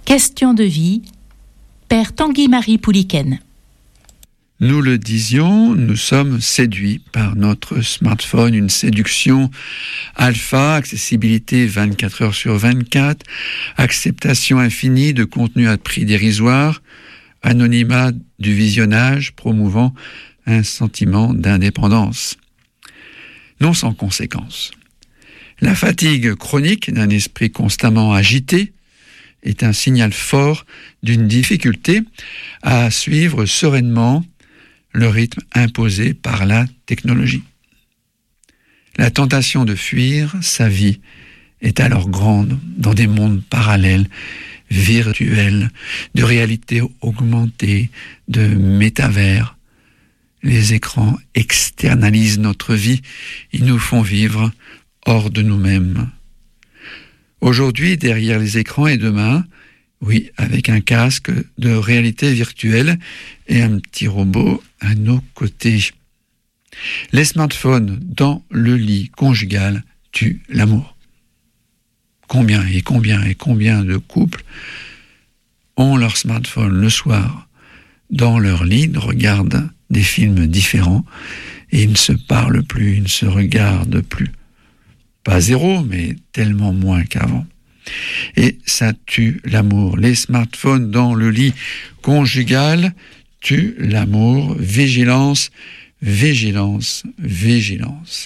Question de vie, Père Tanguy-Marie Pouliken. Nous le disions, nous sommes séduits par notre smartphone, une séduction alpha, accessibilité 24 heures sur 24, acceptation infinie de contenu à prix dérisoire, anonymat du visionnage promouvant un sentiment d'indépendance. Non sans conséquence. La fatigue chronique d'un esprit constamment agité est un signal fort d'une difficulté à suivre sereinement le rythme imposé par la technologie. La tentation de fuir sa vie est alors grande dans des mondes parallèles, virtuels, de réalité augmentée, de métavers. Les écrans externalisent notre vie, ils nous font vivre hors de nous-mêmes. Aujourd'hui, derrière les écrans et demain, oui, avec un casque de réalité virtuelle et un petit robot à nos côtés. Les smartphones dans le lit conjugal tuent l'amour. Combien de couples ont leur smartphone le soir dans leur lit, regardent des films différents et ils ne se parlent plus, ils ne se regardent plus. Pas zéro, mais tellement moins qu'avant. Et ça tue l'amour. Les smartphones dans le lit conjugal tuent l'amour. Vigilance, vigilance, vigilance.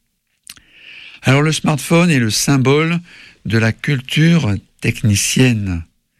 Alors le smartphone est le symbole de la culture technicienne.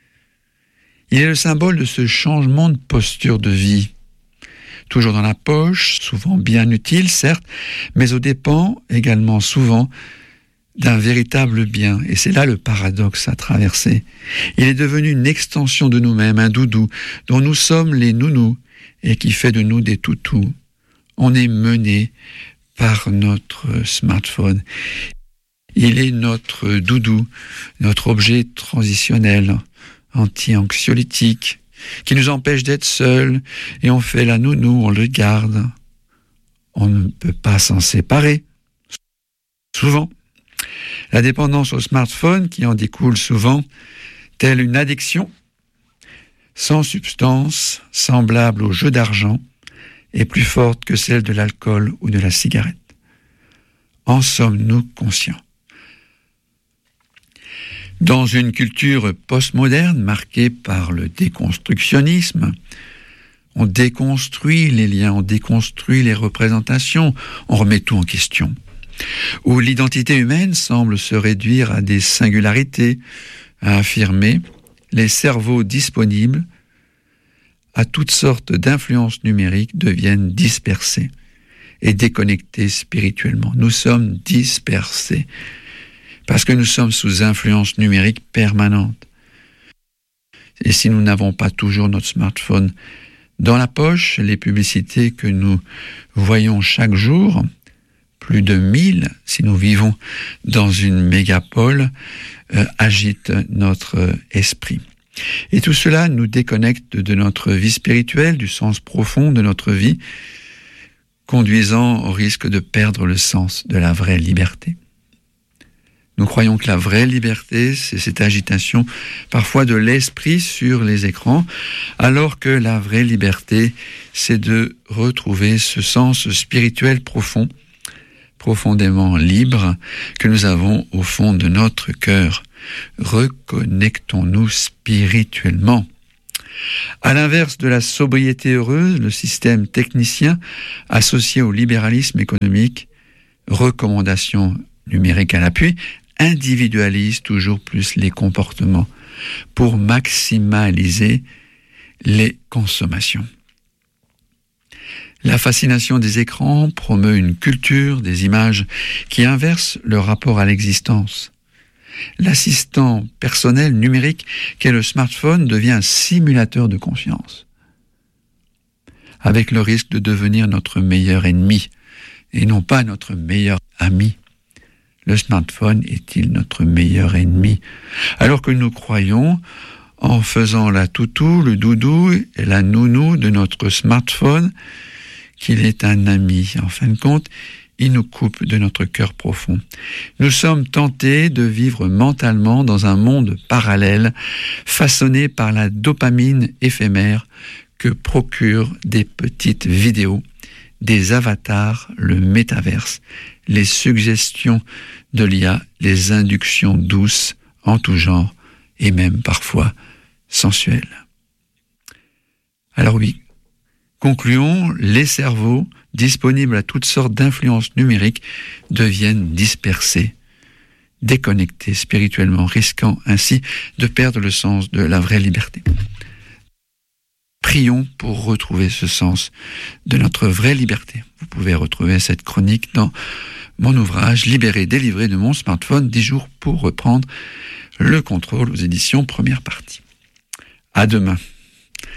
Il est le symbole de ce changement de posture de vie. Toujours dans la poche, souvent bien utile, certes, mais aux dépens également souvent d'un véritable bien. Et c'est là le paradoxe à traverser. Il est devenu une extension de nous-mêmes, un doudou, dont nous sommes les nounous, et qui fait de nous des toutous. On est mené par notre smartphone. Il est notre doudou, notre objet transitionnel, anti-anxiolytique, qui nous empêche d'être seuls, et on fait la nounou, on le garde. On ne peut pas s'en séparer. Souvent. La dépendance au smartphone qui en découle souvent, telle une addiction, sans substance, semblable au jeu d'argent, est plus forte que celle de l'alcool ou de la cigarette. En sommes-nous conscients ? Dans une culture postmoderne marquée par le déconstructionnisme, on déconstruit les liens, on déconstruit les représentations, on remet tout en question. Où l'identité humaine semble se réduire à des singularités, à affirmer les cerveaux disponibles à toutes sortes d'influences numériques deviennent dispersés et déconnectés spirituellement. Nous sommes dispersés parce que nous sommes sous influence numérique permanente. Et si nous n'avons pas toujours notre smartphone dans la poche, les publicités que nous voyons chaque jour, plus de 1000, si nous vivons dans une mégapole, agite notre esprit. Et tout cela nous déconnecte de notre vie spirituelle, du sens profond de notre vie, conduisant au risque de perdre le sens de la vraie liberté. Nous croyons que la vraie liberté, c'est cette agitation parfois de l'esprit sur les écrans, alors que la vraie liberté, c'est de retrouver ce sens spirituel profond, profondément libre, que nous avons au fond de notre cœur. Reconnectons-nous spirituellement. À l'inverse de la sobriété heureuse, le système technicien associé au libéralisme économique, recommandations numériques à l'appui, individualise toujours plus les comportements pour maximaliser les consommations. La fascination des écrans promeut une culture des images qui inverse le rapport à l'existence. L'assistant personnel numérique qu'est le smartphone devient un simulateur de confiance, avec le risque de devenir notre meilleur ennemi et non pas notre meilleur ami. Le smartphone est-il notre meilleur ennemi ? Alors que nous croyons, en faisant la toutou, le doudou et la nounou de notre smartphone, qu'il est un ami. En fin de compte, il nous coupe de notre cœur profond. Nous sommes tentés de vivre mentalement dans un monde parallèle, façonné par la dopamine éphémère que procurent des petites vidéos, des avatars, le métaverse, les suggestions de l'IA, les inductions douces en tout genre et même parfois sensuelles. Alors oui, concluons, les cerveaux disponibles à toutes sortes d'influences numériques deviennent dispersés, déconnectés spirituellement, risquant ainsi de perdre le sens de la vraie liberté. Prions pour retrouver ce sens de notre vraie liberté. Vous pouvez retrouver cette chronique dans mon ouvrage « Libéré, délivré de mon smartphone, 10 jours pour reprendre le contrôle » aux éditions Première Partie. À demain.